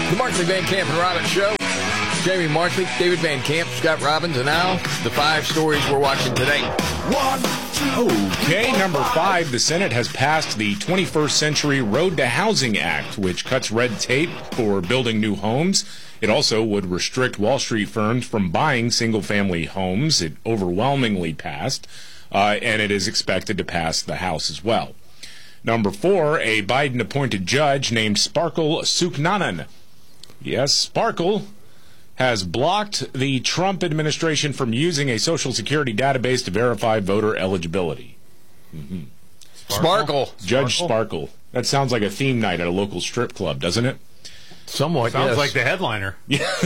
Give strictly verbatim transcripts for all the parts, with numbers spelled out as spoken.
The Markley, Van Camp, and Robbins Show. Jamie Markley, David Van Camp, Scott Robbins, and now the five stories we're watching today. One, two. Okay, number five, the Senate has passed the twenty-first Century Road to Housing Act, which cuts red tape for building new homes. It also would restrict Wall Street firms from buying single-family homes. It overwhelmingly passed, uh, and it is expected to pass the House as well. Number four, a Biden-appointed judge named Sparkle Suknanan. Yes, Sparkle has blocked the Trump administration from using a Social Security database to verify voter eligibility. Mm-hmm. Sparkle. Judge Sparkle. Sparkle. That sounds like a theme night at a local strip club, doesn't it? Somewhat, Sounds yes. like the headliner.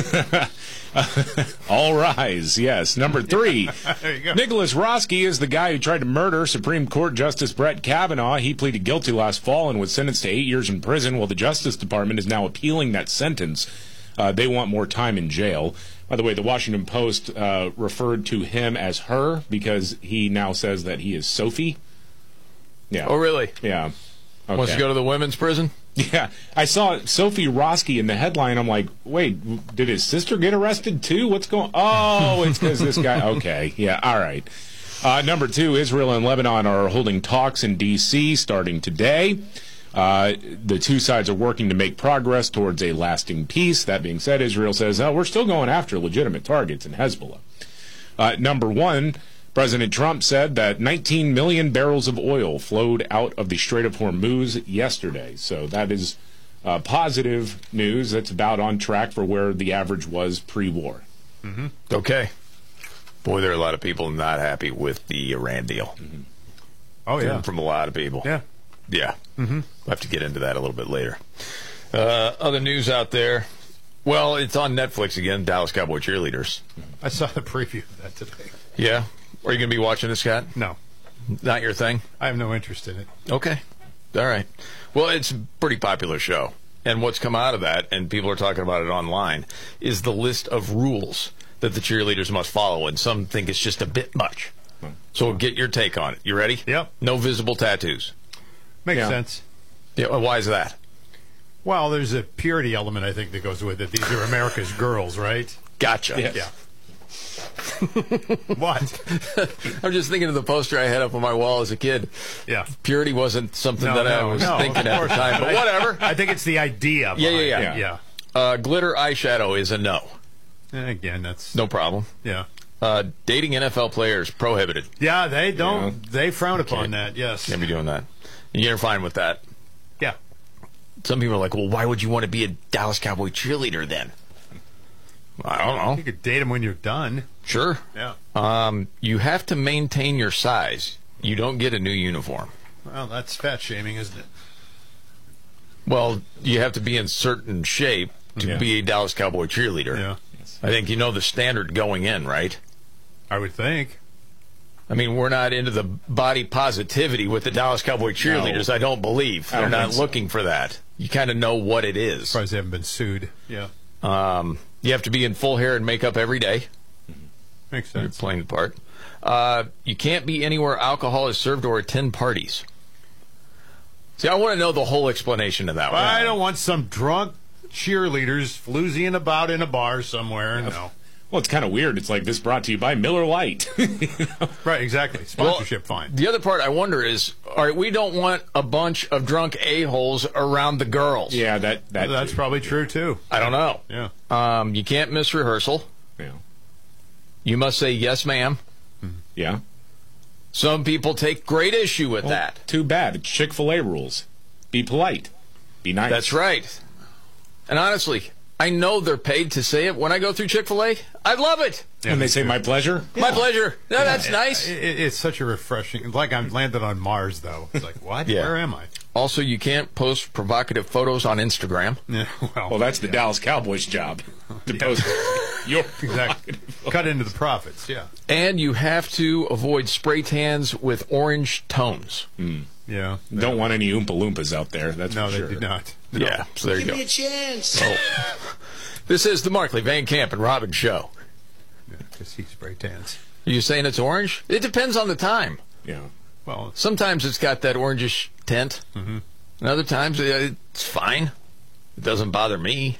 All rise, yes. Number three, There you go. Nicholas Roski is the guy who tried to murder Supreme Court Justice Brett Kavanaugh. He pleaded guilty last fall and was sentenced to eight years in prison. Well, the Justice Department is now appealing that sentence. Uh, they want more time in jail. By the way, the Washington Post uh, referred to him as her because he now says that he is Sophie. Yeah. Oh, really? Yeah. Okay. Wants to go to the women's prison? Yeah, I saw Sophie Roski in the headline. I'm like, wait, did his sister get arrested too? What's going? Oh, it's because this guy. Okay, yeah, all right. Uh, number two, Israel and Lebanon are holding talks in D C starting today. Uh, the two sides are working to make progress towards a lasting peace. That being said, Israel says, oh, we're still going after legitimate targets in Hezbollah. Uh, number one, President Trump said that nineteen million barrels of oil flowed out of the Strait of Hormuz yesterday. So that is uh, positive news. That's about on track for where the average was pre-war. Mm-hmm. Okay. Boy, there are a lot of people not happy with the Iran deal. Mm-hmm. Oh, yeah. From a lot of people. Yeah. Yeah. Mm-hmm. We'll have to get into that a little bit later. Uh, other news out there. Well, it's on Netflix again, Dallas Cowboy Cheerleaders. I saw the preview of that today. Yeah. Are you going to be watching this, Scott? No. Not your thing? I have no interest in it. Okay. All right. Well, it's a pretty popular show. And what's come out of that, and people are talking about it online, is the list of rules that the cheerleaders must follow. And some think it's just a bit much. So get your take on it. You ready? Yep. No visible tattoos. Makes Yeah. sense. Yeah. Well, why is that? Well, there's a purity element, I think, that goes with it. These are America's girls, right? Gotcha. Yes. Yeah. What? I'm just thinking of the poster I had up on my wall as a kid. Yeah. Purity wasn't something No, that I no, was no, thinking of at the course time, not. but whatever. I think it's the idea. Yeah, yeah, behind yeah. it. Yeah. Uh, glitter eyeshadow is a no. And again, that's No problem. yeah. Uh, dating N F L players prohibited. Yeah, they don't. Yeah. They frown upon Can't- that. Yes. Can't be doing that. You're fine with that. Yeah. Some people are like, well, why would you want to be a Dallas Cowboy cheerleader then? I don't You know. could date them when you're done. Sure. Yeah. Um, you have to maintain your size. You don't get a new uniform. Well, that's fat shaming, isn't it? Well, you have to be in certain shape to Yeah. be a Dallas Cowboy cheerleader. Yeah. I think you know the standard going in, right? I would think. I mean, we're not into the body positivity with the Dallas Cowboy cheerleaders, No. I don't believe. I They're don't not think so. looking for that. You kind of know what it is. Surprised they haven't been sued. Yeah. Um, you have to be in full hair and makeup every day. Makes You're sense. playing the part. Uh, you can't be anywhere alcohol is served or attend parties. See, I want to know the whole explanation of that one. I don't want some drunk cheerleaders floozying about in a bar somewhere. No. Well, it's kind of weird. It's like this brought to you by Miller Lite. Right, exactly. Sponsorship fine. The other part I wonder is, all right, we don't want a bunch of drunk a-holes around the girls. Yeah, that that That's probably true, too. I don't know. Yeah. Um, you can't miss rehearsal. Yeah. You must say yes, ma'am. Yeah. Some people take great issue with Well, that. Too bad. It's Chick-fil-A rules. Be polite. Be nice. That's right. And honestly, I know they're paid to say it. When I go through Chick-fil-A, I love it. Yeah, And they me say, too. my pleasure. My pleasure. No, that's nice. It, it- it's such a refreshing. Like I'm landed on Mars, though. It's like, what? Yeah. Where am I? Also, you can't post provocative photos on Instagram. Yeah, well, Well, that's the Dallas Cowboys' job. To post your exactly. Cut into the profits. Yeah. And you have to avoid spray tans with orange tones. Yeah. Don't want any Oompa Loompas out there. That's No, for they sure. do not. Yeah, so there you Give go. me a chance. Oh. This is the Markley, Van Camp, and Robbins Show. Because he spray tans. Are you saying it's orange? It depends on the time. Yeah. Well, it's- Sometimes it's got that orangish tint. Mhm. And other times uh, it's fine. It doesn't bother me.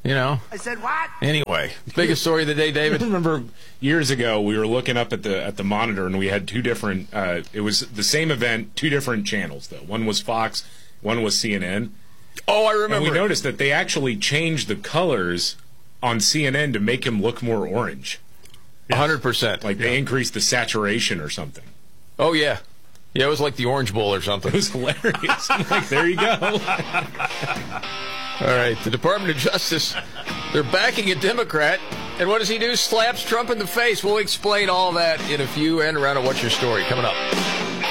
You know. I said what? Anyway, biggest story of the day, I David. remember years ago we were looking up at the at the monitor and we had two different. Uh, it was the same event, two different channels though. One was Fox, one was C N N. Oh, I remember. And we noticed that they actually changed the colors on C N N to make him look more orange. one hundred percent. Like they increased the saturation or something. Oh yeah, yeah. It was like the Orange Bowl or something. It was hilarious. I'm like, there you go. All right, the Department of Justice, they're backing a Democrat, and what does he do? Slaps Trump in the face. We'll explain all that in a few, and around at What's Your Story coming up.